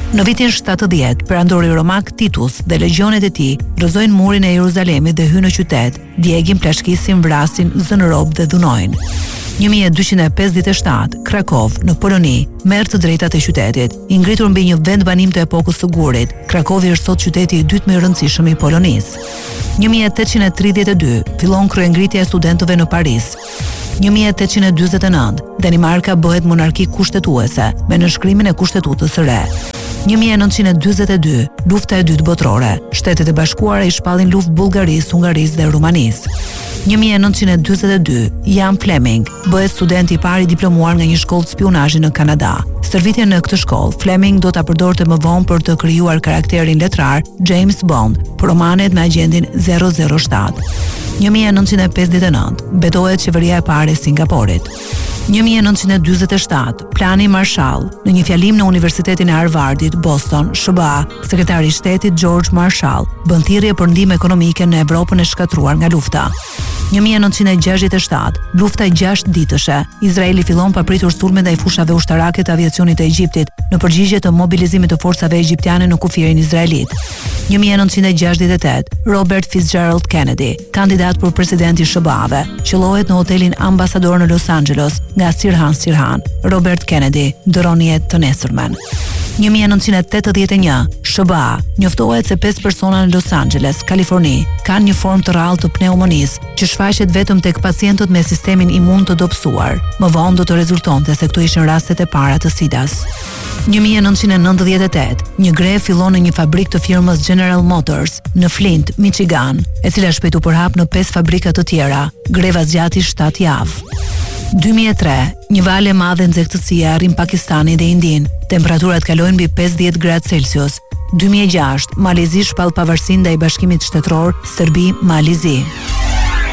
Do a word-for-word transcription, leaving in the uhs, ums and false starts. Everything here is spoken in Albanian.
Në vitin shtatëdhjetë, perandori romak Titus dhe legjionet e tij rrëzojnë murin e Jeruzalemit dhe hynë në qytet, djegin, plashkisin, vrasin, zënë rob dhe dhunojnë. një mijë e dyqind e pesëdhjetë e shtatë, Krakov, në Poloni, merr të drejtat e qytetit. I ngritur mbi një vend banim të epokës së gurit, Krakovi është sot qyteti i dytë më i rëndësishëm i Polonisë. një mijë e tetëqind e tridhjetë e dy, fillon kryengritja e studentëve në Paris. një mijë e tetëqind e dyzet e nëntë, Danimarka bëhet monarki kushtetuese me nënshkrimin e Kushtetutës së re. një mijë e nëntëqind e dyzet e dy, lufta e dytë botërore. Shtetet e Bashkuara i shpallin luftë Bullgarisë, Hungarisë dhe Rumanisë. një mijë e nëntëqind e dyzet e dy, Jan Fleming bëhet studenti i parë i diplomuar nga një shkollë spionazhi në Kanada. Stërvitjen në këtë shkollë, Fleming do ta përdorte më vonë për të krijuar karakterin letrar James Bond për romanet me agjendin zero zero shtatë. një mijë e nëntëqind e pesëdhjetë e nëntë, betohet qeveria e parë e Singaporit. një mijë e nëntëqind e dyzet e shtatë, Plani Marshall. Në një fjalim në Universitetin e Harvardit, Boston, S B A, sekretari i shtetit George Marshall bën thirrje për ndihmë ekonomike në Evropën e shkatruar nga lufta. një mijë e nëntëqind e gjashtëdhjetë e shtatë, lufta e gjashtë ditëshe. Izraeli fillon papritur sulme ndaj fushave ushtarake të aviacionit të Egjiptit në përgjigje të mobilizimit të forcave egjiptiane në kufirin izraelit. një mijë e nëntëqind e gjashtëdhjetë e tetë, Robert Fitzgerald Kennedy, kandidat për presidenti i S B A-ve, qellohet në hotelin Ambasador në Los Angeles nga Sirhan Sirhan. Robert Kennedy dëron jetë të nesërmen. një mijë e nëntëqind e tetëdhjetë e një, S B A njoftohet se pesë persona në Los Angeles, Kaliforni, kanë një formë të rrallë të pneumonisë që shfaqet vetëm tek pacientët me sistemin imun të dobësuar. Më vonë do të rezultonte se këto ishin rastet e para të SIDA-s. një mijë e nëntëqind e nëntëdhjetë e tetë, një grevë fillon në një fabrik të firmës General Motors në Flint, Michigan, e cila shpejt u përhap në pesë fabrika të tjera. Greva zgjati shtatë javë. dy mijë e tre, një valë e madhe nxehtësie arrin Pakistanin dhe Indin. Temperaturat kalojnë mbi pesëdhjetë gradë Celsius. dy mijë e gjashtë, Malezi shpall pavarësinë ndaj Bashkimit Shtetëror Serbi Malizi.